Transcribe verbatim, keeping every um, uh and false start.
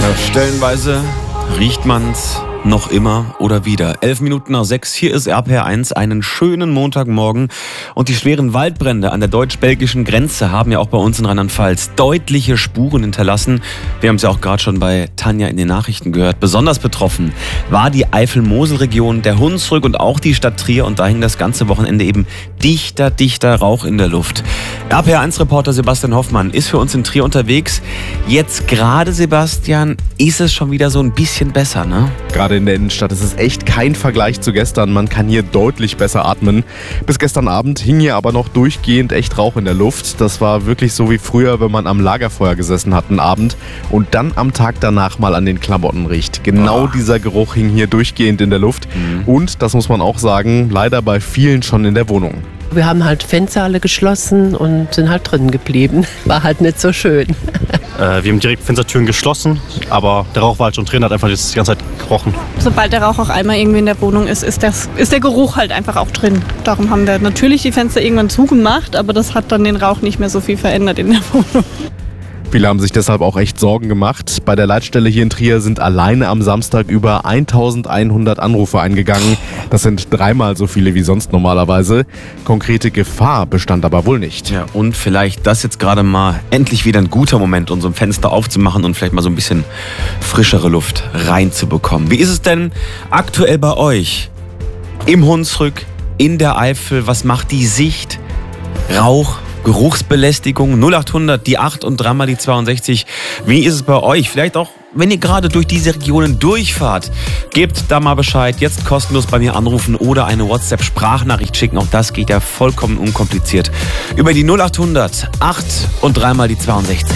Stellenweise riecht man's noch immer oder wieder. Elf Minuten nach sechs, hier ist R P R eins, einen schönen Montagmorgen. Und die schweren Waldbrände an der deutsch-belgischen Grenze haben ja auch bei uns in Rheinland-Pfalz deutliche Spuren hinterlassen. Wir haben es ja auch gerade schon bei Tanja in den Nachrichten gehört. Besonders betroffen war die Eifel-Mosel-Region, der Hunsrück und auch die Stadt Trier. Und da hing das ganze Wochenende eben dichter, dichter Rauch in der Luft. R P R eins-Reporter Sebastian Hoffmann ist für uns in Trier unterwegs. Jetzt gerade, Sebastian, ist es schon wieder so ein bisschen besser, ne? Gerade in der Innenstadt ist es echt kein Vergleich zu gestern. Man kann hier deutlich besser atmen. Bis gestern Abend hing hier aber noch durchgehend echt Rauch in der Luft. Das war wirklich so wie früher, wenn man am Lagerfeuer gesessen hat, einen Abend und dann am Tag danach mal an den Klamotten riecht. Genau oh. dieser Geruch hing hier durchgehend in der Luft. Mhm. Und, das muss man auch sagen, leider bei vielen schon in der Wohnung. Wir haben halt Fenster alle geschlossen und sind halt drinnen geblieben. War halt nicht so schön. Äh, wir haben direkt Fenstertüren geschlossen, aber der Rauch war halt schon drin, hat einfach die ganze Zeit gerochen. Sobald der Rauch auch einmal irgendwie in der Wohnung ist, ist, das, ist der Geruch halt einfach auch drin. Darum haben wir natürlich die Fenster irgendwann zugemacht, aber das hat dann den Rauch nicht mehr so viel verändert in der Wohnung. Viele haben sich deshalb auch echt Sorgen gemacht. Bei der Leitstelle hier in Trier sind alleine am Samstag über eintausendeinhundert Anrufe eingegangen. Das sind dreimal so viele wie sonst normalerweise. Konkrete Gefahr bestand aber wohl nicht. Ja, und vielleicht das jetzt gerade mal endlich wieder ein guter Moment, um so ein Fenster aufzumachen und vielleicht mal so ein bisschen frischere Luft reinzubekommen. Wie ist es denn aktuell bei euch? Im Hunsrück, in der Eifel, was macht die Sicht? Rauch? Geruchsbelästigung, null achthundert, die acht und dreimal die zweiundsechzig. Wie ist es bei euch? Vielleicht auch, wenn ihr gerade durch diese Regionen durchfahrt. Gebt da mal Bescheid. Jetzt kostenlos bei mir anrufen oder eine WhatsApp-Sprachnachricht schicken. Auch das geht ja vollkommen unkompliziert. Über die null achthundert, acht und dreimal die zweiundsechzig.